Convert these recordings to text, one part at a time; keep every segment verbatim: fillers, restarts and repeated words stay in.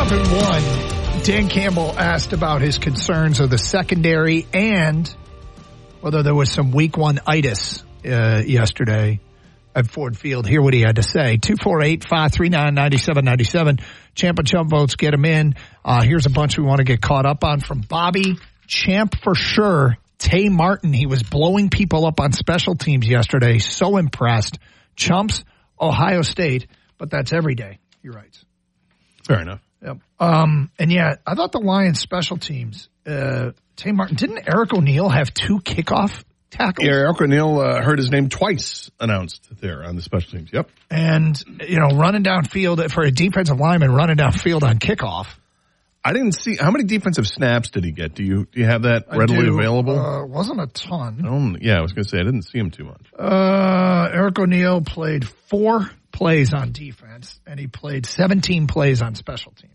five and one. Dan Campbell asked about his concerns of the secondary and whether there was some week one itis uh, yesterday at Ford Field. Hear what he had to say. two four eight, five three nine, nine seven nine seven. Champ and Chump votes, get him in. Uh, here's a bunch we want to get caught up on from Bobby. Champ for sure. Tay Martin, he was blowing people up on special teams yesterday. So impressed. Chumps, Ohio State, but that's every day. He writes. Fair enough. Yep. Um, and yeah, I thought the Lions special teams, uh, Tay Martin, didn't Eric O'Neill have two kickoff tackles? Yeah, Eric O'Neill uh, heard his name twice announced there on the special teams. Yep. And, you know, running downfield for a defensive lineman, running downfield on kickoff. I didn't see, how many defensive snaps did he get? Do you do you have that readily do, available? Uh, wasn't a ton. Um, yeah, I was going to say, I didn't see him too much. Uh, Eric O'Neill played four plays on defense, and he played seventeen plays on special teams.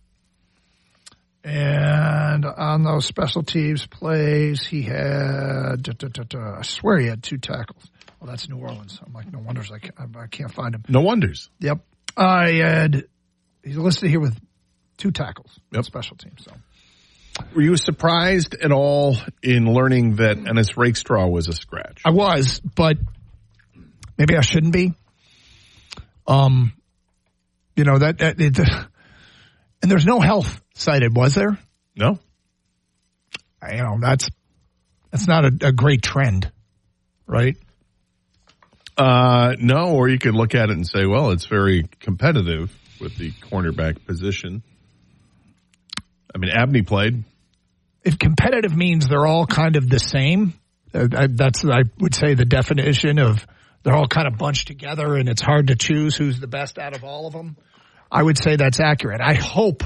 And on those special teams plays, he had, da, da, da, da, I swear he had two tackles. Well, that's New Orleans. I'm like, no wonders I can't, I can't find him. No wonders. Yep. I had, he's listed here with two tackles yep. on special teams. So, were you surprised at all in learning that Ennis Rakestraw was a scratch? I was, but maybe I shouldn't be. Um, you know, that, that it, and there's no health cited, was there? No. I, you know, that's, that's not a, a great trend, right? Uh, no, or you could look at it and say, well, it's very competitive with the cornerback position. I mean, Abney played. If competitive means they're all kind of the same, uh, I, that's, I would say, the definition of they're all kind of bunched together and it's hard to choose who's the best out of all of them. I would say that's accurate. I hope,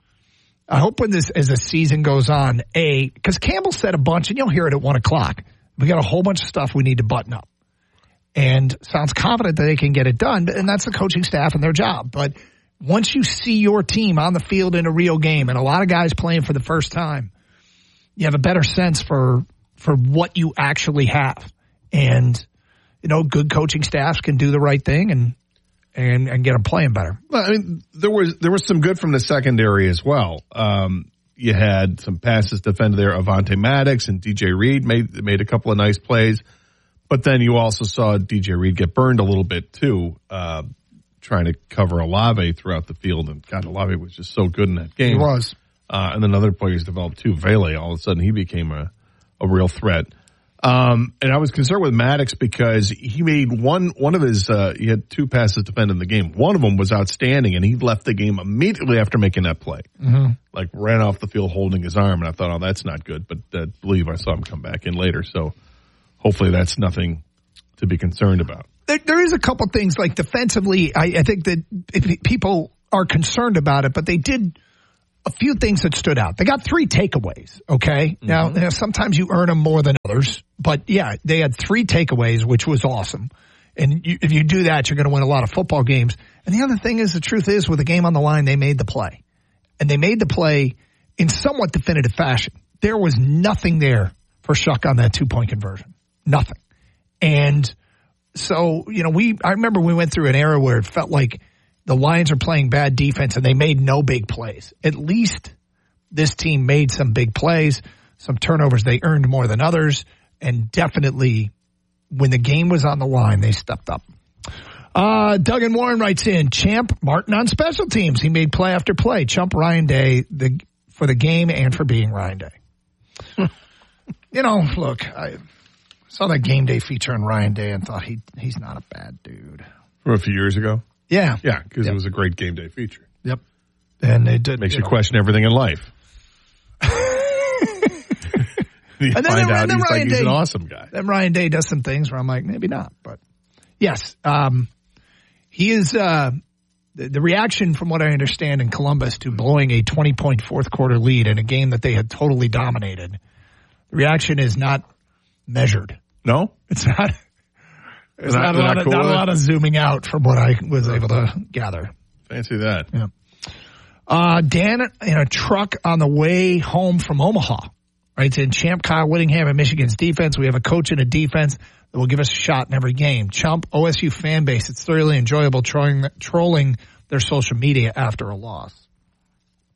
I hope when this, as the season goes on, A, because Campbell said a bunch, and you'll hear it at one o'clock. We got a whole bunch of stuff we need to button up. And sounds confident that they can get it done, and that's the coaching staff and their job. But once you see your team on the field in a real game, and a lot of guys playing for the first time, you have a better sense for for what you actually have. And, you know, good coaching staffs can do the right thing and and, and get them playing better. Well, I mean, there was there was some good from the secondary as well. Um, you had some passes defended there. Avonte Maddox and D J Reed made made a couple of nice plays. But then you also saw D J Reed get burned a little bit, too, uh, trying to cover Olave throughout the field. And, God, Olave was just so good in that game. He was. Uh, and then other players developed, too. Vele, all of a sudden, he became a, a real threat. Um, and I was concerned with Maddox because he made one one of his uh, – he had two passes defended in the game. One of them was outstanding, and he left the game immediately after making that play. Mm-hmm. Like, ran off the field holding his arm. And I thought, oh, that's not good. But I uh, believe I saw him come back in later, so – hopefully that's nothing to be concerned about. There, there is a couple things, like defensively, I, I think that if people are concerned about it, but they did a few things that stood out. They got three takeaways, okay? Mm-hmm. Now, you know, sometimes you earn them more than others, but yeah, they had three takeaways, which was awesome. And you, if you do that, you're going to win a lot of football games. And the other thing is, the truth is, with the game on the line, they made the play. And they made the play in somewhat definitive fashion. There was nothing there for Shuck on that two-point conversion. Nothing. And so, you know, we, I remember we went through an era where it felt like the Lions are playing bad defense and they made no big plays. At least this team made some big plays, some turnovers they earned more than others, and definitely when the game was on the line, they stepped up. Uh, Doug and Warren writes in, Champ Martin on special teams. He made play after play. Chump Ryan Day the, for the game and for being Ryan Day. You know, look, I saw that game day feature on Ryan Day and thought he he's not a bad dude. From a few years ago? Yeah. Yeah, because yep. it was a great game day feature. Yep. And it did. Makes you, you know. question everything in life. you and then, find then, out then he's Ryan like Day, he's an awesome guy. Then Ryan Day does some things where I'm like, maybe not. But yes, um, he is uh, the, the reaction from what I understand in Columbus to blowing a twenty-point fourth quarter lead in a game that they had totally dominated. The reaction is not measured. No? It's not. There's not, not, a lot, not, of, cool not a lot of zooming out from what I was able to gather. Fancy that. Yeah. Uh, Dan in a truck on the way home from Omaha. Right, in Champ Kyle Whittingham and Michigan's defense. We have a coach and a defense that will give us a shot in every game. Chump, O S U fan base. It's thoroughly enjoyable trolling, trolling their social media after a loss.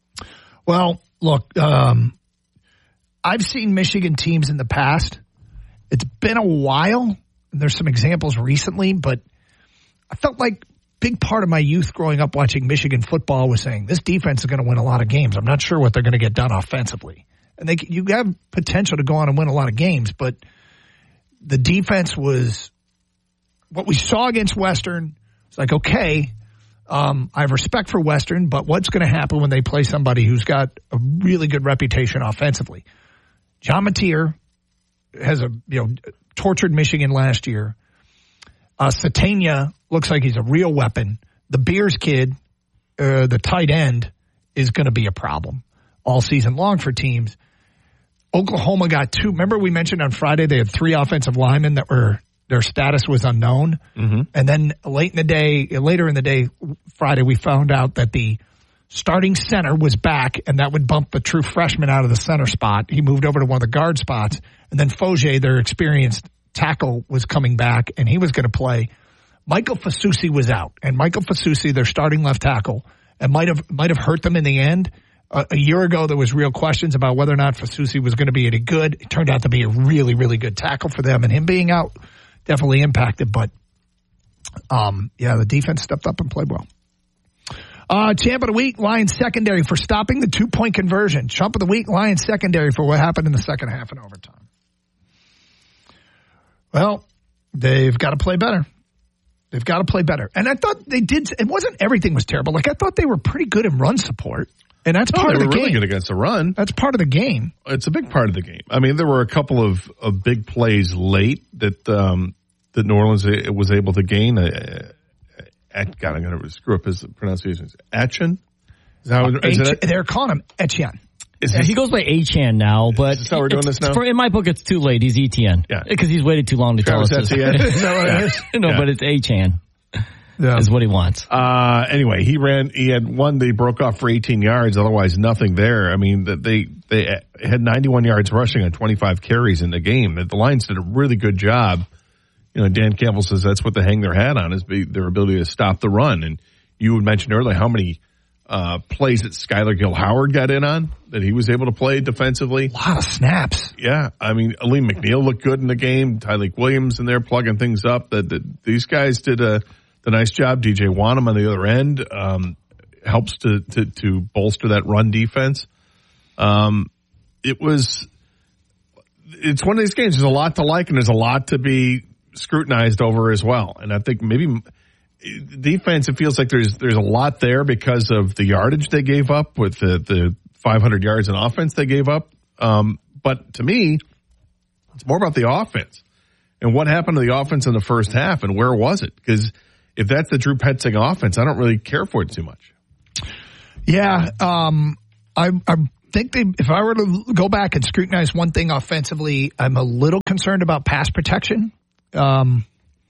Well, look, um, I've seen Michigan teams in the past. It's been a while. And there's some examples recently, but I felt like a big part of my youth growing up watching Michigan football was saying this defense is going to win a lot of games. I'm not sure what they're going to get done offensively. And they, you have potential to go on and win a lot of games, but the defense was what we saw against Western. It's like, okay, um, I have respect for Western, but what's going to happen when they play somebody who's got a really good reputation offensively? John Mateer has a, you know, tortured Michigan last year. Uh, Satania looks like he's a real weapon. The Beers kid, uh, the tight end, is going to be a problem all season long for teams. Oklahoma got two. Remember we mentioned on Friday they had three offensive linemen that were their status was unknown. Mm-hmm. And then late in the day, later in the day, Friday, we found out that the starting center was back, and that would bump the true freshman out of the center spot. He moved over to one of the guard spots. And then Fogier, their experienced tackle, was coming back, and he was going to play. Michael Fasusi was out, and Michael Fasusi, their starting left tackle, and might have might have hurt them in the end. Uh, a year ago, there was real questions about whether or not Fasusi was going to be any good. It turned out to be a really, really good tackle for them, and him being out definitely impacted. But, um, yeah, the defense stepped up and played well. Uh, Champ of the Week, Lions secondary for stopping the two-point conversion. Chump of the Week, Lions secondary for what happened in the second half and overtime. Well, they've got to play better. They've got to play better. And I thought they did. It wasn't everything was terrible. Like, I thought they were pretty good in run support. And that's no, part of the game. They were really game. good against the run. That's part of the game. It's a big part of the game. I mean, there were a couple of, of big plays late that um, that New Orleans was able to gain. Uh, at, God, I'm going to screw up his pronunciations. Atchin? Is that, uh, is H- it? They're calling him Etienne. Is yeah, he goes by Achan now, but is how we're doing this now? For, in my book, it's too late. He's Etienne. Yeah. Because he's waited too long to Travis tell us this. Is that what it is? No, yeah. but it's Achan. Yeah. Is what he wants. Uh, anyway, he ran, he had one, they broke off for eighteen yards, otherwise nothing there. I mean, they, they had ninety-one yards rushing on twenty-five carries in the game. The Lions did a really good job. You know, Dan Campbell says that's what they hang their hat on is their ability to stop the run. And you had mentioned earlier how many, uh, plays that Skylar Gill-Howard got in on that he was able to play defensively. A lot of snaps. Yeah. I mean, Aleem McNeil looked good in the game. Tyleek Williams in there plugging things up. That, that these guys did a, a nice job. D J Wanham on the other end um, helps to, to to bolster that run defense. Um, it was it's one of these games. There's a lot to like, and there's a lot to be scrutinized over as well. And I think maybe defense. It feels like there's there's a lot there because of the yardage they gave up with the the five hundred yards in offense they gave up. Um, but to me, it's more about the offense and what happened to the offense in the first half and where was it? Because if that's the Drew Petzing offense, I don't really care for it too much. Yeah, um, I, I think they, if I were to go back and scrutinize one thing offensively, I'm a little concerned about pass protection. Um,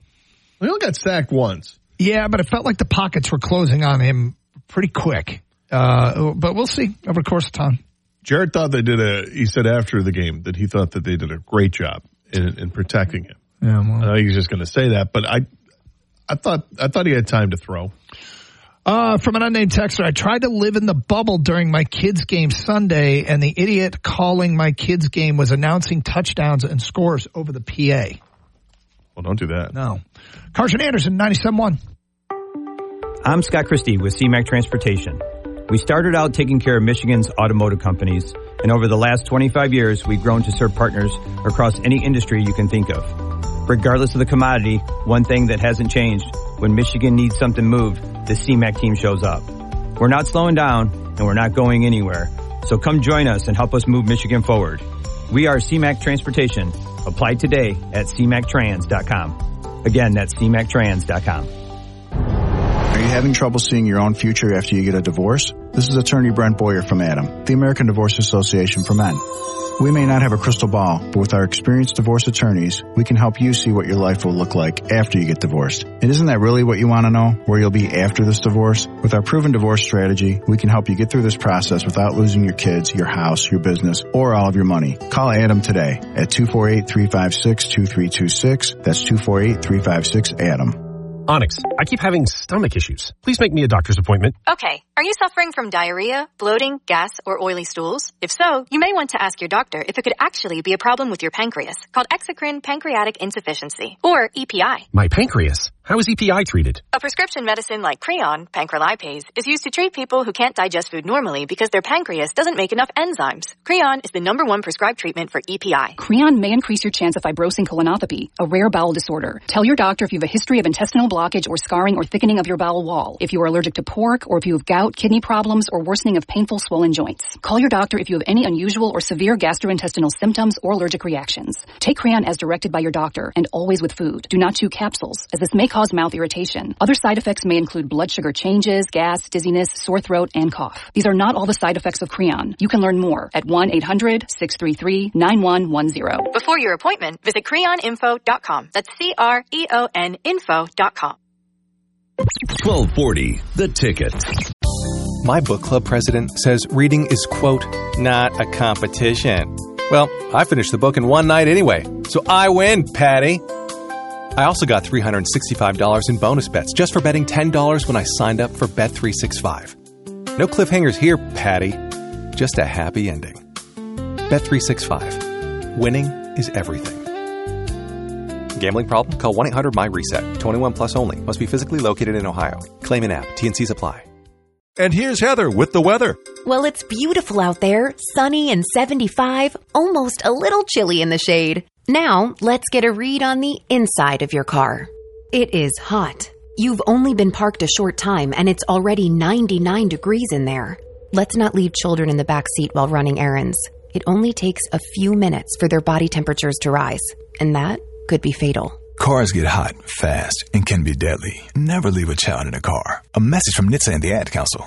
we only got sacked once. Yeah, but it felt like the pockets were closing on him pretty quick. Uh, but we'll see over the course of time. Jared thought they did a, he said after the game that he thought that they did a great job in, in protecting him. Yeah, well. I know he was just going to say that, but I, I thought I thought he had time to throw. Uh, from an unnamed texter, I tried to live in the bubble during my kids' game Sunday, and the idiot calling my kids' game was announcing touchdowns and scores over the P A. Well, don't do that. No. Carson Anderson, ninety-seven point one. I'm Scott Christie with C MAC Transportation. We started out taking care of Michigan's automotive companies, and over the last twenty-five years, we've grown to serve partners across any industry you can think of. Regardless of the commodity, one thing that hasn't changed, when Michigan needs something moved, the C MAC team shows up. We're not slowing down, and we're not going anywhere. So come join us and help us move Michigan forward. We are C MAC Transportation. Apply today at c mac trans dot com. Again, that's c mac trans dot com. Are you having trouble seeing your own future after you get a divorce? This is attorney Brent Boyer from ADAM, the American Divorce Association for Men. We may not have a crystal ball, but with our experienced divorce attorneys, we can help you see what your life will look like after you get divorced. And isn't that really what you want to know, where you'll be after this divorce? With our proven divorce strategy, we can help you get through this process without losing your kids, your house, your business, or all of your money. Call Adam today at two four eight, three five six, two three two six. That's two four eight, three five six, A D A M. Onyx, I keep having stomach issues. Please make me a doctor's appointment. Okay. Are you suffering from diarrhea, bloating, gas, or oily stools? If so, you may want to ask your doctor if it could actually be a problem with your pancreas, called exocrine pancreatic insufficiency, or E P I. My pancreas? How is E P I treated? A prescription medicine like Creon, pancrelipase, is used to treat people who can't digest food normally because their pancreas doesn't make enough enzymes. Creon is the number one prescribed treatment for E P I. Creon may increase your chance of fibrosing colonopathy, a rare bowel disorder. Tell your doctor if you have a history of intestinal blockage or scarring or thickening of your bowel wall, if you are allergic to pork, or if you have gout, kidney problems, or worsening of painful swollen joints. Call your doctor if you have any unusual or severe gastrointestinal symptoms or allergic reactions. Take Creon as directed by your doctor, and always with food. Do not chew capsules, as this may cause mouth irritation. Other side effects may include blood sugar changes, gas, dizziness, sore throat, and cough. These are not all the side effects of Creon. You can learn more at one eight hundred six three three nine one one zero. Before your appointment, visit creon info dot com. That's C R E O N info dot com. twelve forty, The Ticket. My book club president says reading is, quote, not a competition. Well, I finished the book in one night anyway, so I win, Patty. I also got three hundred sixty-five dollars in bonus bets just for betting ten dollars when I signed up for Bet three sixty-five. No cliffhangers here, Patty. Just a happy ending. Bet three sixty-five. Winning is everything. Gambling problem? Call one eight hundred M Y RESET. twenty-one plus only. Must be physically located in Ohio. Claim an app. T and C's apply. And here's Heather with the weather. Well, it's beautiful out there. Sunny and seventy-five. Almost a little chilly in the shade. Now, let's get a read on the inside of your car. It is hot. You've only been parked a short time and it's already ninety-nine degrees in there. Let's not leave children in the back seat while running errands. It only takes a few minutes for their body temperatures to rise, and that could be fatal. Cars get hot, fast, and can be deadly. Never leave a child in a car. A message from N H T S A and the Ad Council.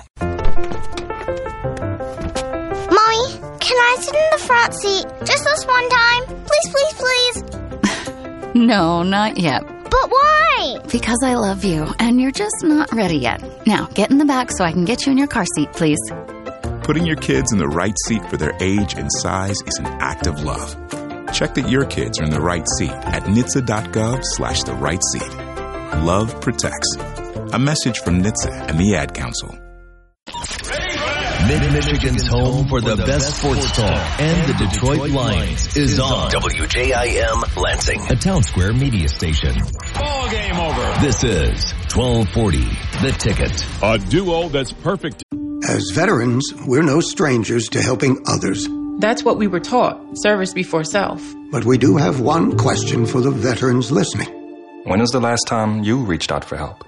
Mommy, can I sit in the front seat just this one time? Please, please, please. No, not yet. But why? Because I love you, and you're just not ready yet. Now, get in the back so I can get you in your car seat, please. Putting your kids in the right seat for their age and size is an act of love. Check that your kids are in the right seat at N H T S A dot gov slash the right seat. Love protects. A message from N H T S A and the Ad Council. Mid-Michigan's home for the best sports talk and the Detroit Lions is on W J I M Lansing, a Town Square media station. Ball game over. This is twelve forty, The Ticket. A duo that's perfect. As veterans, we're no strangers to helping others. That's what we were taught, service before self. But we do have one question for the veterans listening. When was the last time you reached out for help?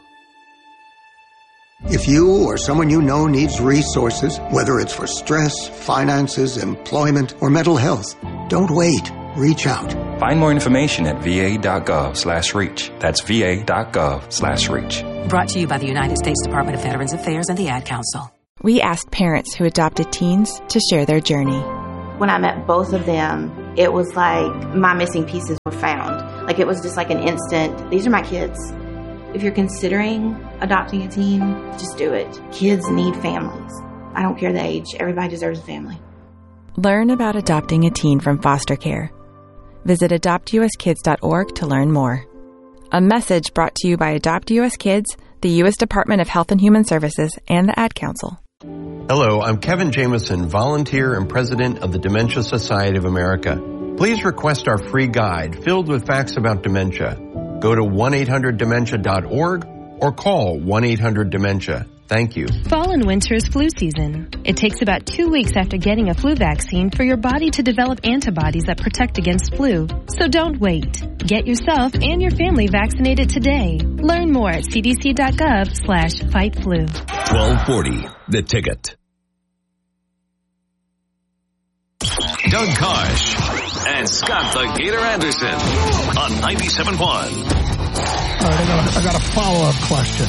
If you or someone you know needs resources, whether it's for stress, finances, employment, or mental health, don't wait. Reach out. Find more information at V A dot gov slash reach. That's V A dot gov slash reach. Brought to you by the United States Department of Veterans Affairs and the Ad Council. We asked parents who adopted teens to share their journey. When I met both of them, it was like my missing pieces were found. Like it was just like an instant, these are my kids. If you're considering adopting a teen, just do it. Kids need families. I don't care the age. Everybody deserves a family. Learn about adopting a teen from foster care. Visit adopt U S kids dot org to learn more. A message brought to you by Adopt U S Kids, the U S Department of Health and Human Services, and the Ad Council. Hello, I'm Kevin Jameson, volunteer and president of the Dementia Society of America. Please request our free guide filled with facts about dementia. Go to one eight hundred dementia dot org or call one eight hundred dementia. Thank you. Fall and winter is flu season. It takes about two weeks after getting a flu vaccine for your body to develop antibodies that protect against flu. So don't wait. Get yourself and your family vaccinated today. Learn more at c d c dot gov slash fight flu. twelve forty, The Ticket. Doug Kosh and Scott the Gator Anderson on ninety-seven point one. All right, I got a, I got a follow-up question.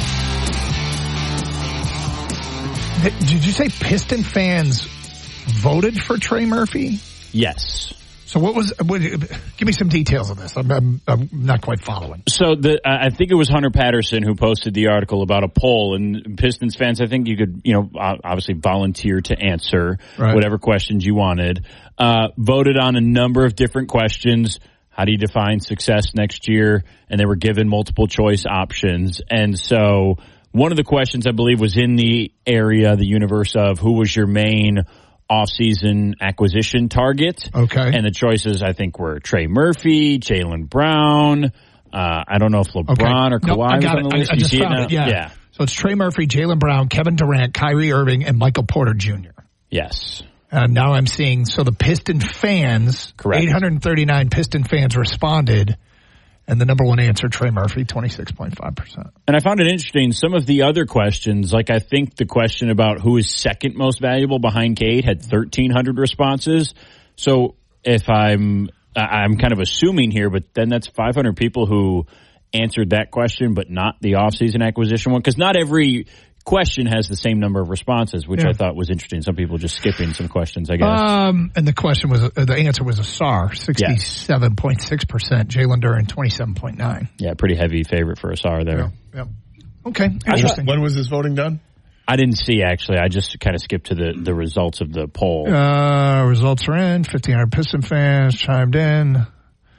Did you say Piston fans voted for Trey Murphy? Yes. So what was? What, give me some details of this. I'm, I'm, I'm not quite following. So the I think it was Hunter Patterson who posted the article about a poll, and Pistons fans, I think you could, you know, obviously volunteer to answer right. whatever questions you wanted. Uh, voted on a number of different questions. How do you define success next year? And they were given multiple choice options. And so one of the questions, I believe, was in the area, the universe of who was your main offseason acquisition target. Okay. And the choices, I think, were Trey Murphy, Jaylen Brown. Uh, I don't know if LeBron okay. or Kawhi nope, I was got on the it. list. I, I you just see found it now? it. Yeah. yeah. So it's Trey Murphy, Jaylen Brown, Kevin Durant, Kyrie Irving, and Michael Porter Junior Yes. Uh, now I'm seeing, so the Piston fans, Correct. eight hundred thirty-nine Piston fans responded, and the number one answer, Trey Murphy, twenty-six point five percent. And I found it interesting, some of the other questions, like I think the question about who is second most valuable behind Cade had thirteen hundred responses. So if I'm, I'm kind of assuming here, but then that's five hundred people who answered that question, but not the offseason acquisition one, because not every question has the same number of responses, which yeah. I thought was interesting. Some people just skipping some questions, I guess. Um, and the question was, uh, the answer was Asar, sixty-seven point six percent. Yes. Jalen Duren, twenty-seven point nine. Yeah, pretty heavy favorite for Asar there. Yeah. yeah. Okay, interesting. When was this voting done? I didn't see, actually. I just kind of skipped to the, the results of the poll. Uh, results are in. fifteen hundred Piston fans chimed in. Uh,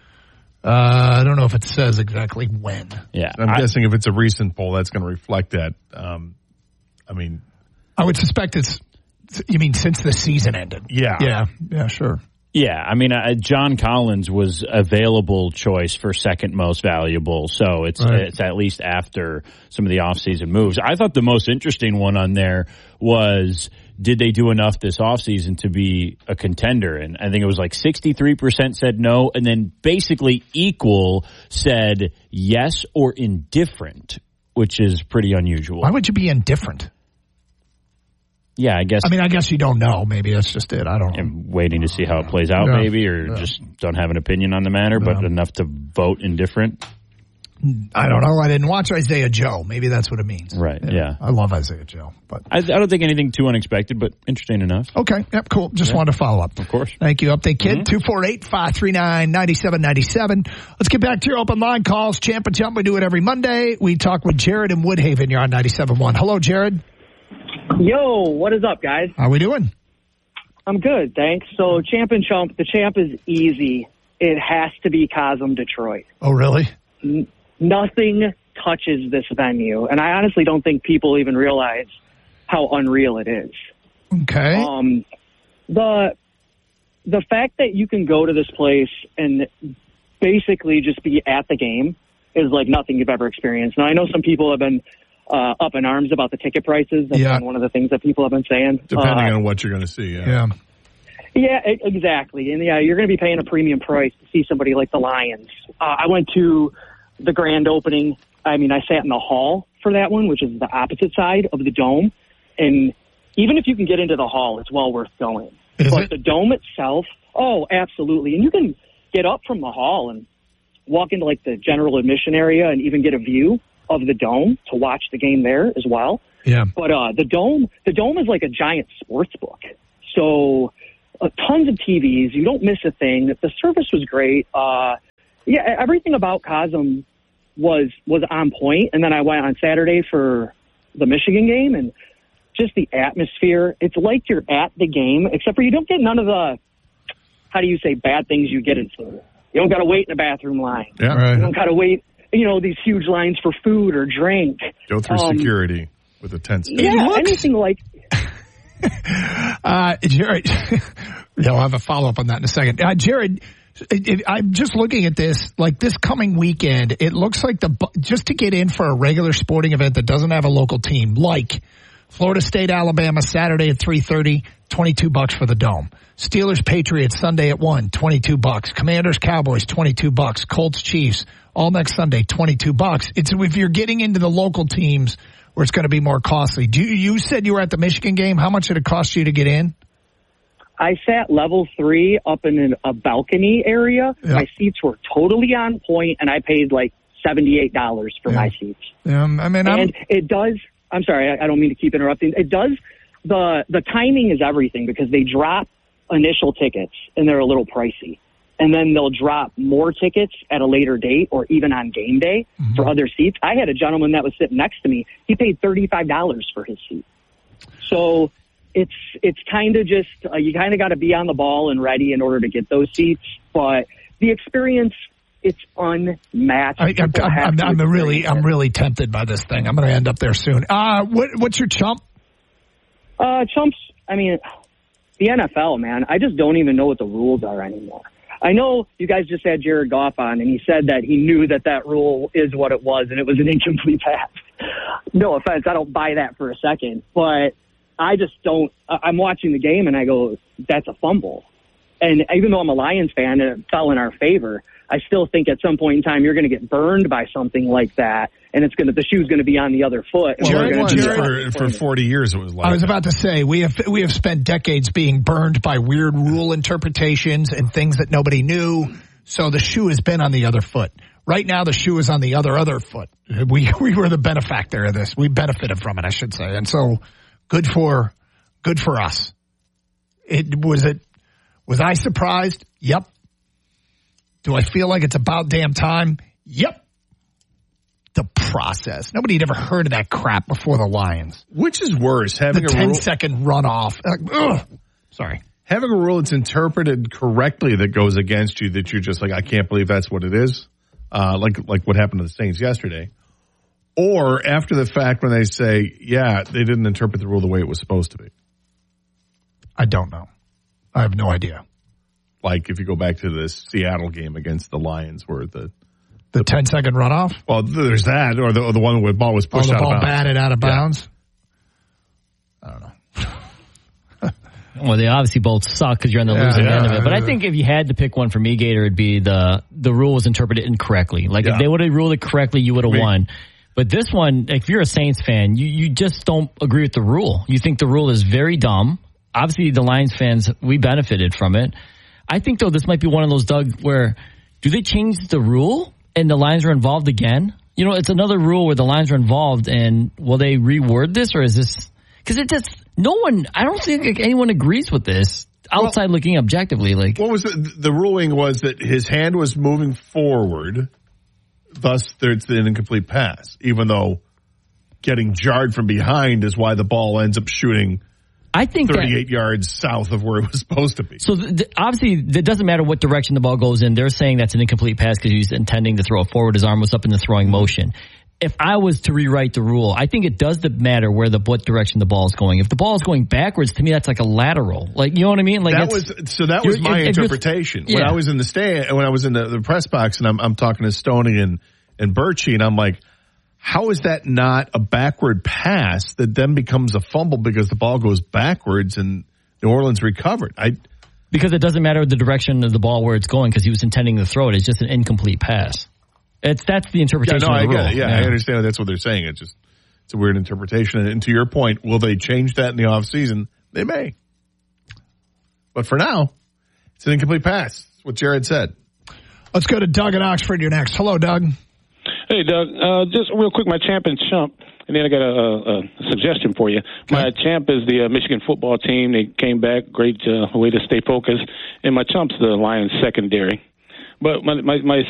I don't know if it says exactly when. Yeah. I'm I, guessing if it's a recent poll, that's going to reflect that. Um, I mean, I would suspect it's, you mean since the season ended? Yeah. Yeah. Yeah, sure. Yeah. I mean, uh, John Collins was available choice for second most valuable. So it's, right. it's at least after some of the offseason moves. I thought the most interesting one on there was, did they do enough this offseason to be a contender? And I think it was like sixty-three percent said no. And then basically equal said yes or indifferent, which is pretty unusual. Why would you be indifferent? Yeah, I guess. I mean, I guess you don't know. Maybe that's just it. I don't know. I'm waiting to see how it plays out, yeah. maybe, or yeah. just don't have an opinion on the matter, yeah. but enough to vote indifferent. I don't know. I didn't watch Isaiah Joe. Maybe that's what it means. Right, yeah. yeah. I love Isaiah Joe. But I, I don't think anything too unexpected, but interesting enough. Okay, yep, cool. Just yeah. wanted to follow up. Of course. Thank you. Update Kid, mm-hmm. two four eight, five three nine, nine seven nine seven. Let's get back to your open line calls. Champ and Chump, we do it every Monday. We talk with Jared in Woodhaven. You're on ninety-seven point one. Hello, Jared. Yo, what is up, guys? How we doing? I'm good, thanks. So, Champ and Chump, the champ is easy. It has to be Cosm Detroit. Oh, really? N- nothing touches this venue, and I honestly don't think people even realize how unreal it is. Okay. Um, the the fact that you can go to this place and basically just be at the game is like nothing you've ever experienced. Now, I know some people have been uh, up in arms about the ticket prices. That's yeah. one of the things that people have been saying. Depending uh, on what you're going to see, yeah. Yeah. Yeah, exactly. And yeah, you're going to be paying a premium price to see somebody like the Lions. Uh, I went to the grand opening. I mean, I sat in the hall for that one, which is the opposite side of the dome. And even if you can get into the hall, it's well worth going. Is but it? the dome itself, oh, absolutely. And you can get up from the hall and walk into like the general admission area and even get a view of the dome to watch the game there as well. Yeah. But uh, the dome, the dome is like a giant sports book. So uh, tons of T Vs. You don't miss a thing. The service was great. Uh, yeah, everything about Cosm was was on point. And then I went on Saturday for the Michigan game, and just the atmosphere. It's like you're at the game, except for you don't get none of the, how do you say, bad things you get in food. You don't got to wait in a bathroom line. Yeah, right. You don't got to wait, you know, these huge lines for food or drink. Go through um, security with a tense. Yeah, looks- anything like. uh, Jared, yeah, I'll have a follow up on that in a second. Uh, Jared, it, it, I'm just looking at this. Like this coming weekend, it looks like the just to get in for a regular sporting event that doesn't have a local team, like Florida State, Alabama, Saturday at three thirty, twenty-two bucks for the dome. Steelers, Patriots, Sunday at one, twenty-two bucks. Commanders, Cowboys, twenty-two bucks. Colts, Chiefs, all next Sunday, twenty-two bucks. It's if you're getting into the local teams where it's going to be more costly. Do you, you said you were at the Michigan game. How much did it cost you to get in? I sat level three up in a balcony area. Yep. My seats were totally on point, and I paid like seventy-eight dollars for yeah. my seats. Um, I mean, I'm, and it does. I'm sorry, I, I don't mean to keep interrupting. It does. The the timing is everything because they drop initial tickets and they're a little pricey, and then they'll drop more tickets at a later date or even on game day mm-hmm. for other seats. I had a gentleman that was sitting next to me. He paid thirty-five dollars for his seat. So it's it's kind of just uh, you kind of got to be on the ball and ready in order to get those seats. But the experience, it's unmatched. I, I'm, I'm, I'm, I'm really, I'm really tempted by this thing. I'm going to end up there soon. Uh, what, what's your chump? Uh, chumps. I mean, the N F L, man. I just don't even know what the rules are anymore. I know you guys just had Jared Goff on, and he said that he knew that that rule is what it was, and it was an incomplete pass. No offense, I don't buy that for a second, but I just don't. I'm watching the game, and I go, that's a fumble. And even though I'm a Lions fan and it fell in our favor, I still think at some point in time you're going to get burned by something like that, and it's going to the shoe's going to be on the other foot. Well, Jared, Jared, for, for forty years it was like I was that. about to say we have we have spent decades being burned by weird rule interpretations and things that nobody knew. So the shoe has been on the other foot. Right now the shoe is on the other other foot. We we were the benefactor of this. We benefited from it, I should say. And so good for good for us. It was it was I surprised? Yep. Do I feel like it's about damn time? Yep. The process. Nobody had ever heard of that crap before the Lions. Which is worse, having the a ten rule, second runoff. Like, ugh. Sorry. Having a rule that's interpreted correctly that goes against you, that you're just like, I can't believe that's what it is. Uh, like like what happened to the Saints yesterday. Or after the fact when they say, yeah, they didn't interpret the rule the way it was supposed to be. I don't know. I have no idea. Like if you go back to the Seattle game against the Lions where the the ten second runoff. Well, there's that, or the or the one where the ball was pushed oh, the out ball of bounds. batted out of bounds. Yeah. I don't know. Well, they obviously both suck because you're on the yeah, losing yeah, end of it. But yeah. I think if you had to pick one for me, Gator, it'd be the the rule was interpreted incorrectly. Like yeah. if they would have ruled it correctly, you would have won. But this one, if you're a Saints fan, you, you just don't agree with the rule. You think the rule is very dumb. Obviously, the Lions fans, we benefited from it. I think, though, this might be one of those, Doug, where do they change the rule and the Lions are involved again? You know, it's another rule where the Lions are involved, and will they reword this, or is this... Because it just... No one... I don't think anyone agrees with this outside well, looking objectively. Like, what was the, the ruling was that his hand was moving forward, thus it's an incomplete pass, even though getting jarred from behind is why the ball ends up shooting... I think thirty-eight that, yards south of where it was supposed to be. So th- th- obviously, it doesn't matter what direction the ball goes in. They're saying that's an incomplete pass because he's intending to throw it forward. His arm was up in the throwing motion. If I was to rewrite the rule, I think it does matter where the what direction the ball is going. If the ball is going backwards, to me, that's like a lateral. Like, you know what I mean? Like that was so. That was my if, interpretation if yeah. when I was in the stand, when I was in the, the press box, and I'm, I'm talking to Stoney and and Birchie, and I'm like, how is that not a backward pass that then becomes a fumble because the ball goes backwards and New Orleans recovered? I Because it doesn't matter the direction of the ball where it's going because he was intending to throw it. It's just an incomplete pass. It's That's the interpretation yeah, no, of the I rule. Get it. Yeah, yeah, I understand that's what they're saying. It's just it's a weird interpretation. And to your point, will they change that in the offseason? They may. But for now, it's an incomplete pass. That's what Jared said. Let's go to Doug in Oxford. You're next. Hello, Doug. Hey, Doug, uh, just real quick, my champ and chump, and then I got a, a, a suggestion for you. Okay. My champ is the uh, Michigan football team. They came back, great uh, way to stay focused. And my chump's the Lions secondary. But my, my, my